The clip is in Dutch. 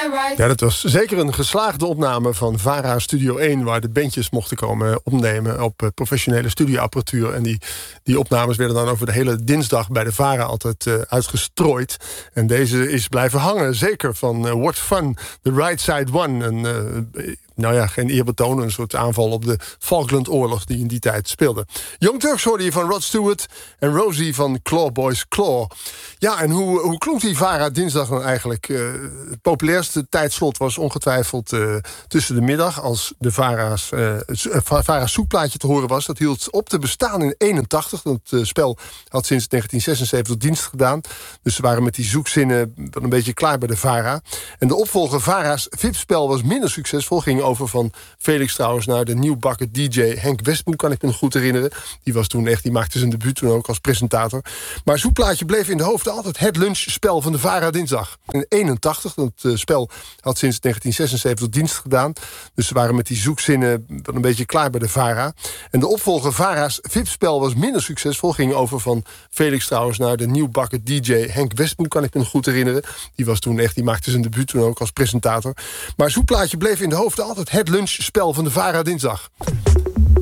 Ja, dat was zeker een geslaagde opname van VARA Studio 1... waar de bandjes mochten komen opnemen op professionele studioapparatuur. En die opnames werden dan over de hele dinsdag bij de VARA altijd uitgestrooid. En deze is blijven hangen, zeker van What Fun, The Right Side One. Nou ja, geen eerbetoon, een soort aanval op de Falklandoorlog die in die tijd speelde. Young Turks hoorde je van Rod Stewart en Rosie van Clawboys Claw. Ja, en hoe klonk die VARA dinsdag dan eigenlijk? Het populairste tijdslot was ongetwijfeld tussen de middag... als de VARA's zoekplaatje te horen was. Dat hield op te bestaan in 81. Het spel had sinds 1976 dienst gedaan. Dus ze waren met die zoekzinnen een beetje klaar bij de VARA. En de opvolger VARA's VIP-spel was minder succesvol. Ging over van Felix trouwens naar de nieuwbakken DJ Henk Westbroek, kan ik me nog goed herinneren. Die maakte zijn debuut toen ook als presentator. Maar zoekplaatje bleef in de hoofd altijd het lunchspel van de VARA dinsdag. In 81, het spel had sinds 1976 dienst gedaan. Dus ze waren met die zoekzinnen een beetje klaar bij de VARA. En de opvolger VARA's VIP-spel was minder succesvol. Ging over van Felix trouwens naar de nieuwbakken DJ Henk Westbroek, kan ik me nog goed herinneren. Die maakte zijn debuut toen ook als presentator. Maar zoekplaatje bleef in de hoofd altijd het lunchspel van de VARA dinsdag.